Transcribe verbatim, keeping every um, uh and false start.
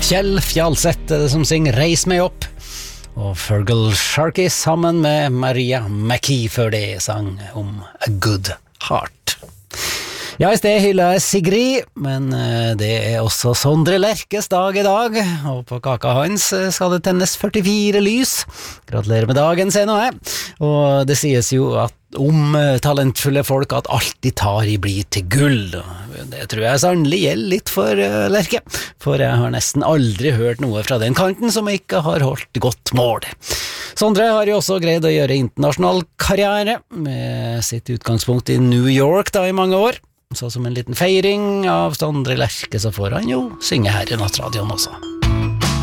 Kjell Fjalseth er det som synger Reis meg opp, og Fergal Sharkey sammen med Maria McKee før det sang om A Good Heart. Ja, i sted hyller jeg Sigrid, men det er også Sondre Lerches dag i dag, og på kaka hans skal det tennes førtifire lys. Gratulerer med dagen, sier nå jeg. Og det sies jo at om talentfulle folk at alt de tar i blir til gull. Det tror jeg sannelig gjelder litt for Lerche, for jeg har nesten aldri hørt noe fra den kanten som ikke har holdt godt mål. Sondre har jo også greid å gjøre internasjonal karriere, med sitt utgangspunkt i New York da i mange år. Så som en liten feiring av Sondre Lerche så får han jo synge her i Nattradioen også.